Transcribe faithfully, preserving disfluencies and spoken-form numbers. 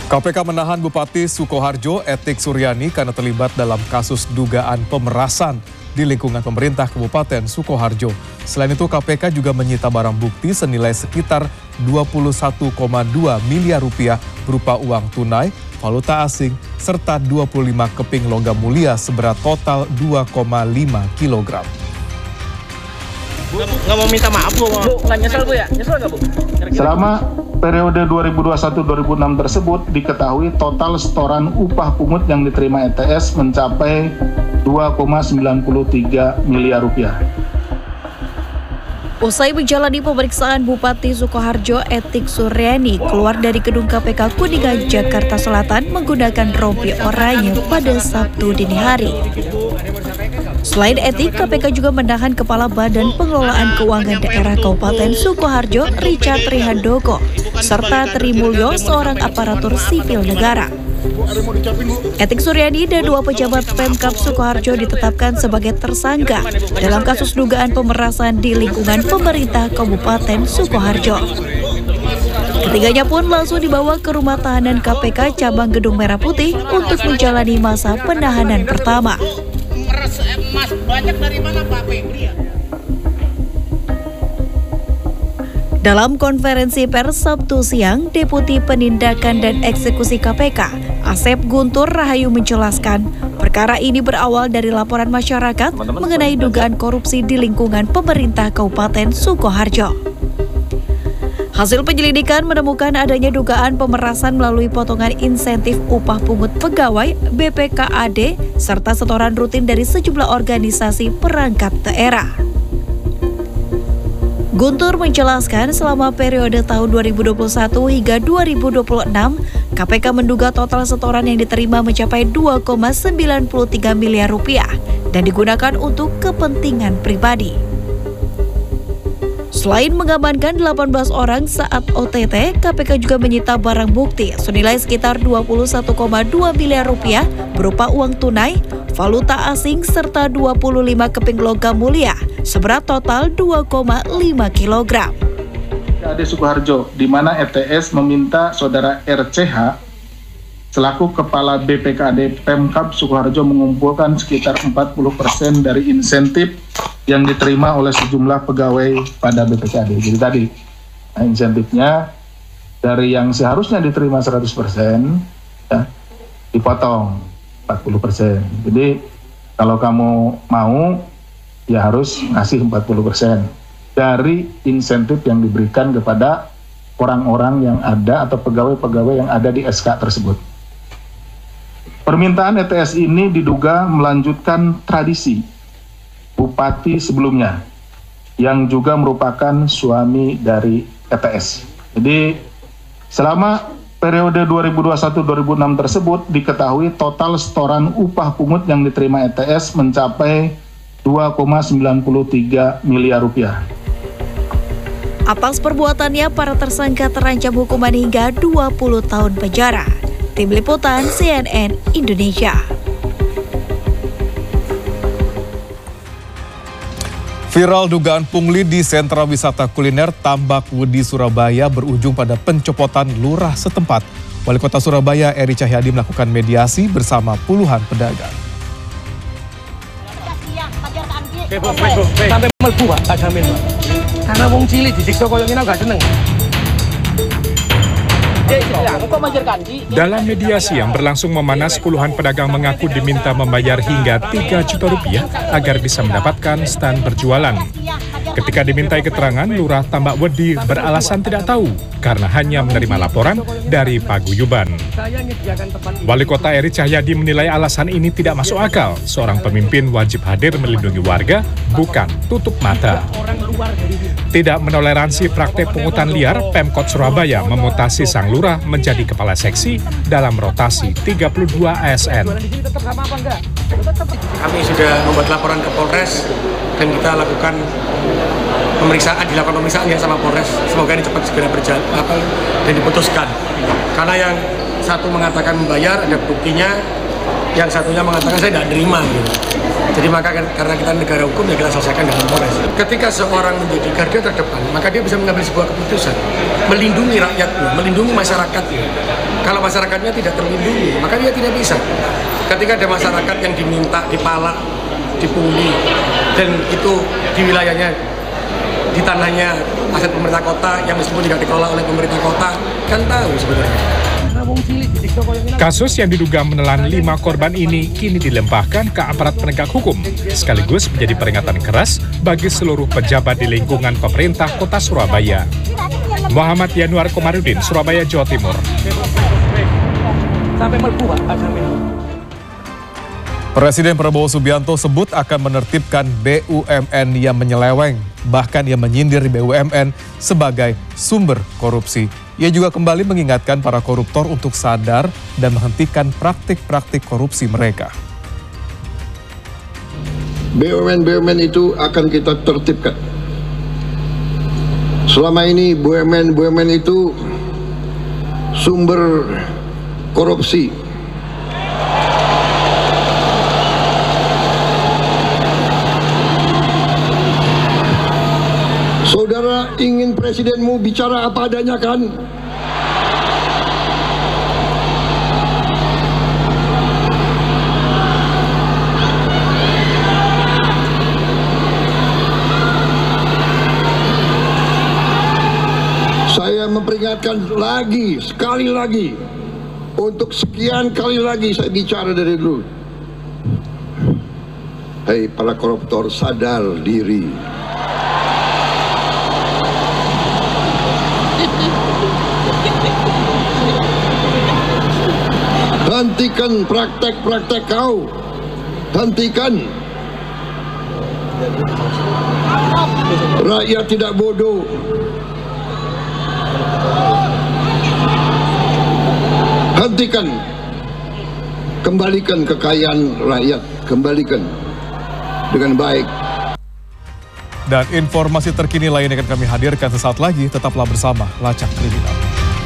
K P K menahan Bupati Sukoharjo Etik Suryani karena terlibat dalam kasus dugaan pemerasan di lingkungan pemerintah Kabupaten Sukoharjo. Selain itu, K P K juga menyita barang bukti senilai sekitar dua puluh satu koma dua miliar rupiah berupa uang tunai, valuta asing, serta dua puluh lima keping logam mulia seberat total dua koma lima kilogram. Bu, nggak mau minta maaf bu, bu, nggak nyesel bu ya? Nyesel nggak bu? Kira-kira. Selama periode dua ribu dua puluh satu dua ribu enam tersebut diketahui total setoran upah pungut yang diterima E T S mencapai dua koma sembilan tiga miliar rupiah. Usai menjalani pemeriksaan, Bupati Sukoharjo Etik Suryani keluar dari gedung K P K Kuningan, Jakarta Selatan menggunakan rompi oranye pada Sabtu dini hari. Selain Etik, K P K juga menahan Kepala Badan Pengelolaan Keuangan Daerah Kabupaten Sukoharjo Richard Rihandoko, serta Tri Mulyo, seorang aparatur sipil negara. Etik Suryani dan dua pejabat Pemkab Sukoharjo ditetapkan sebagai tersangka dalam kasus dugaan pemerasan di lingkungan pemerintah Kabupaten Sukoharjo. Ketiganya pun langsung dibawa ke rumah tahanan K P K cabang Gedung Merah Putih untuk menjalani masa penahanan pertama. Mas, banyak dari mana Pak Febri ya? Dalam konferensi pers Sabtu siang, Deputi Penindakan dan Eksekusi K P K, Asep Guntur Rahayu menjelaskan, perkara ini berawal dari laporan masyarakat mengenai dugaan korupsi di lingkungan pemerintah Kabupaten Sukoharjo. Hasil penyelidikan menemukan adanya dugaan pemerasan melalui potongan insentif upah pungut pegawai B P K A D serta setoran rutin dari sejumlah organisasi perangkat daerah. Guntur menjelaskan selama periode tahun dua ribu dua puluh satu hingga dua ribu dua puluh enam, K P K menduga total setoran yang diterima mencapai dua koma sembilan tiga miliar rupiah dan digunakan untuk kepentingan pribadi. Selain mengamankan delapan belas orang saat O T T, K P K juga menyita barang bukti senilai sekitar dua puluh satu koma dua miliar rupiah berupa uang tunai, valuta asing, serta dua puluh lima keping logam mulia seberat total dua koma lima kilogram. Di Sukoharjo, di mana E T S meminta saudara R C H selaku Kepala B P K D Pemkab Sukoharjo mengumpulkan sekitar empat puluh persen dari insentif yang diterima oleh sejumlah pegawai pada B P K D. Jadi tadi, nah, insentifnya dari yang seharusnya diterima seratus persen, ya, dipotong empat puluh persen. Jadi kalau kamu mau, ya harus ngasih empat puluh persen dari insentif yang diberikan kepada orang-orang yang ada atau pegawai-pegawai yang ada di S K tersebut. Permintaan E T S ini diduga melanjutkan tradisi Bupati sebelumnya yang juga merupakan suami dari E T S. Jadi selama periode dua ribu dua puluh satu dua ribu enam tersebut diketahui total setoran upah pungut yang diterima E T S mencapai dua koma sembilan tiga miliar rupiah. Atas perbuatannya, para tersangka terancam hukuman hingga dua puluh tahun penjara. Tim Liputan C N N Indonesia. Viral dugaan pungli di sentra wisata kuliner Tambak Wedi Surabaya berujung pada pencopotan lurah setempat. Wali Kota Surabaya Eri Cahyadi melakukan mediasi bersama puluhan pedagang. Sampai melbu Pak, gak jamin Pak. Karena wong cilik disiksa koyo ngene gak seneng. Dalam mediasi yang berlangsung memanas, puluhan pedagang mengaku diminta membayar hingga tiga juta rupiah agar bisa mendapatkan stand berjualan. Ketika dimintai keterangan, Lurah Tambak Wedi beralasan tidak tahu karena hanya menerima laporan dari paguyuban. Wali Kota Eri Cahyadi menilai alasan ini tidak masuk akal. Seorang pemimpin wajib hadir melindungi warga, bukan tutup mata. Tidak menoleransi praktek pungutan liar, Pemkot Surabaya memutasi sang lurah menjadi kepala seksi dalam rotasi tiga puluh dua A S N. Kami sudah membuat laporan ke Polres dan kita lakukan pemeriksaan, dilakukan pemeriksaan ya sama Polres. Semoga ini cepat segera berjalan dan diputuskan. Karena yang satu mengatakan membayar, ada buktinya, yang satunya mengatakan saya tidak terima. Gitu. Jadi maka karena kita negara hukum ya kita selesaikan dengan Polres. Ketika seorang menjadi garda terdepan, maka dia bisa mengambil sebuah keputusan, melindungi rakyatnya, melindungi masyarakatnya. Kalau masyarakatnya tidak terlindungi, maka dia tidak bisa. Ketika ada masyarakat yang diminta dipalak, dipungli, dan itu di wilayahnya, di tanahnya aset pemerintah kota yang meskipun tidak dikelola oleh pemerintah kota, kan tahu sebenarnya. Kasus yang diduga menelan lima korban ini kini dilempahkan ke aparat penegak hukum, sekaligus menjadi peringatan keras bagi seluruh pejabat di lingkungan pemerintah Kota Surabaya. Muhammad Yanuar Komarudin, Surabaya, Jawa Timur. Presiden Prabowo Subianto sebut akan menertibkan B U M N yang menyeleweng, bahkan ia menyindir B U M N sebagai sumber korupsi. Ia juga kembali mengingatkan para koruptor untuk sadar dan menghentikan praktik-praktik korupsi mereka. B U M N-B U M N itu akan kita tertibkan. Selama ini B U M N-B U M N itu sumber korupsi. Saudara ingin presidenmu bicara apa adanya kan? Saya memperingatkan lagi, sekali lagi, untuk sekian kali lagi saya bicara dari dulu. Hei para koruptor, sadar diri. Hentikan praktek-praktek kau. Hentikan. Rakyat tidak bodoh. Hentikan. Kembalikan kekayaan rakyat. Kembalikan dengan baik. Dan informasi terkini lain akan kami hadirkan sesaat lagi. Tetaplah bersama Lacak Kriminal.